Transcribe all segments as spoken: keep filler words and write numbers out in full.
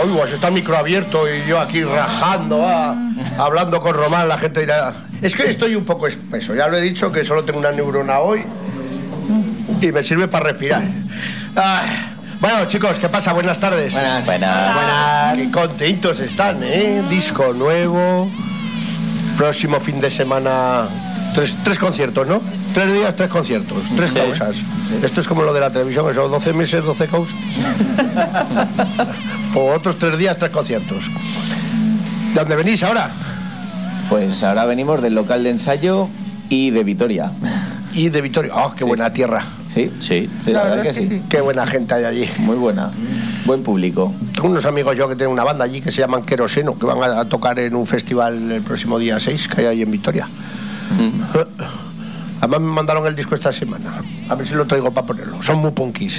Uy, pues está el micro abierto y yo aquí rajando, ah, hablando con Román, la gente dirá... Es que estoy un poco espeso, ya lo he dicho, que solo tengo una neurona hoy y me sirve para respirar. Ah, bueno, chicos, ¿qué pasa? Buenas tardes. Buenas. Buenas. Buenas. Qué contentos están, ¿eh? Disco nuevo, próximo fin de semana... Tres, tres conciertos, ¿no? Tres días, tres conciertos, tres sí. causas. Sí. Esto es como lo de la televisión, eso, doce meses, doce causas. Por otros tres días, tres conciertos. ¿De dónde venís ahora? Pues ahora venimos del local de ensayo y de Vitoria. Y de Vitoria. ¡Oh, qué sí. buena tierra! Sí, sí, sí la, la verdad, verdad que, que sí. sí. Qué buena gente hay allí. Muy buena. Buen público. Tengo unos amigos yo que tienen una banda allí que se llaman Queroseno, que van a, a tocar en un festival el próximo día seis que hay ahí en Vitoria. Mm. Además me mandaron el disco esta semana. A ver si lo traigo para ponerlo. Son muy punkis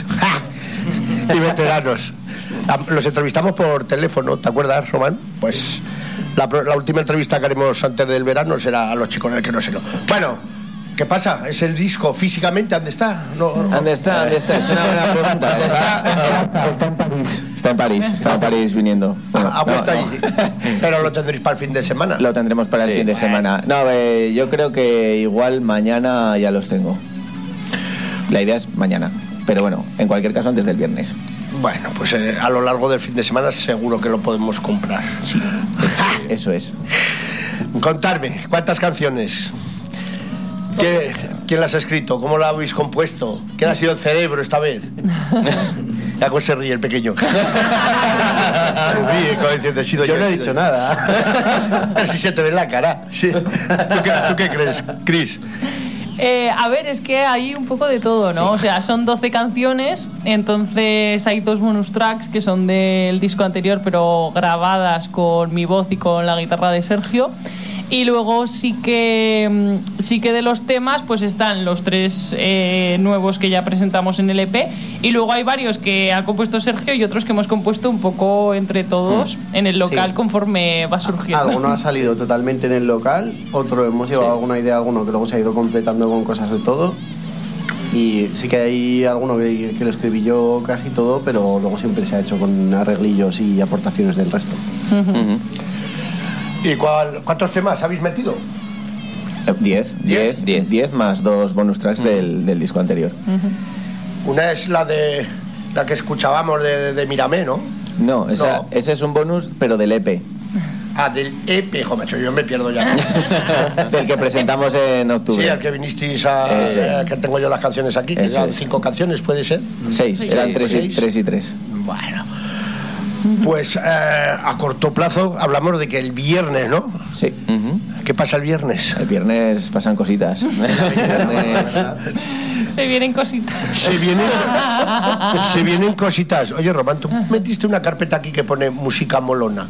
y veteranos. Los entrevistamos por teléfono, ¿te acuerdas, Román? Pues la, la última entrevista que haremos antes del verano será a los chicos del Queroseno. Bueno, ¿qué pasa? ¿Es el disco físicamente? ¿Dónde está? No, no. ¿Dónde está? ¿Dónde está? Es una buena pregunta. ¿Dónde está? Está en París. Está en París. Está en París viniendo. Bueno, ah, pues no, está no. allí. Pero lo tendréis para el fin de semana. Lo tendremos para sí, el fin de bueno. semana. No, eh, yo creo que igual mañana ya los tengo. La idea es mañana. Pero bueno, en cualquier caso antes del viernes. Bueno, pues eh, a lo largo del fin de semana seguro que lo podemos comprar. Sí, eso es. Contadme, ¿cuántas canciones? ¿Qué, ¿Quién las ha escrito? ¿Cómo la habéis compuesto? ¿Quién ha sido el cerebro esta vez? Ya se ríe el pequeño. Se ríe, como diciendo, he sido yo. Yo no he dicho nada. Pero si se te ve en la cara. Sí. ¿Tú, qué, ¿Tú qué crees, Cris? Eh, a ver, es que hay un poco de todo, ¿no? Sí. O sea, son doce canciones, entonces hay dos bonus tracks que son del disco anterior, pero grabadas con mi voz y con la guitarra de Sergio. Y luego sí que sí que de los temas pues están los tres eh, nuevos que ya presentamos en el E P, y luego hay varios que ha compuesto Sergio y otros que hemos compuesto un poco entre todos mm. en el local sí. conforme va surgiendo. Alguno ha salido totalmente en el local, otro hemos llevado sí. alguna idea, alguno que luego se ha ido completando con cosas de todo. Y sí que hay alguno que, que lo escribí yo casi todo, pero luego siempre se ha hecho con arreglillos y aportaciones del resto. Uh-huh. Uh-huh. ¿Y cuál, cuántos temas habéis metido? Diez, diez, diez, diez más dos bonus tracks uh-huh. del, del disco anterior. Uh-huh. Una es la de la que escuchábamos de, de Miramé, ¿no? No, esa, no, ese es un bonus, pero del E P. Ah, del E P, jo, macho, yo me pierdo ya. Del que presentamos en octubre. Sí, al que vinisteis a... Eh, que tengo yo las canciones aquí, que eran cinco canciones, ¿puede ser? Seis, sí, eran sí, tres, seis. Y, tres y tres. Bueno... Pues eh, a corto plazo hablamos de que el viernes, ¿no? Sí. Uh-huh. ¿Qué pasa el viernes? El viernes pasan cositas. El viernes... Se vienen cositas. Se vienen, se vienen cositas. Oye, Román, tú metiste una carpeta aquí que pone música molona.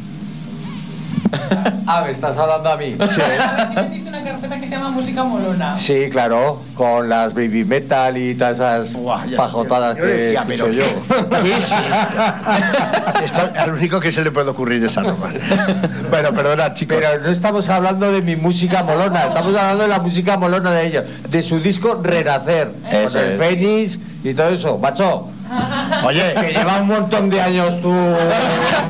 Ah, me estás hablando a mí. Sí. A ver si metiste una carpeta que se llama música molona. Sí, claro, con las baby metal y todas esas Buah, pajotadas yo que decía, escucho pero yo. ¿Qué es esto? Esto al único que se le puede ocurrir es a Román. Bueno, perdona, chicos. Pero no estamos hablando de mi música molona, estamos hablando de la música molona de ellos, de su disco Renacer, eso con el es. Fénix y todo eso, macho. Oye, que lleva un montón de años tú.